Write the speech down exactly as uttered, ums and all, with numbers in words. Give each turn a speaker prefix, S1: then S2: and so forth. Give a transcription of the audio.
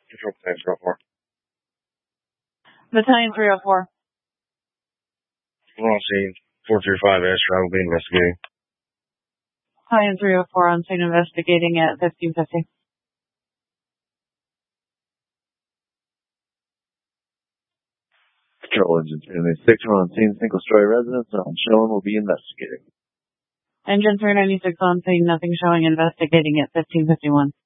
S1: Control Battalion three oh four.
S2: Battalion three oh four.
S1: We're on scene. four three five Astra will be investigating.
S2: Battalion three oh four on scene investigating at fifteen fifty.
S3: Control Engine three ninety-six, we're on scene, single story residence, on showing will be investigating.
S2: Engine three ninety-six on scene, nothing showing, investigating at fifteen fifty-one.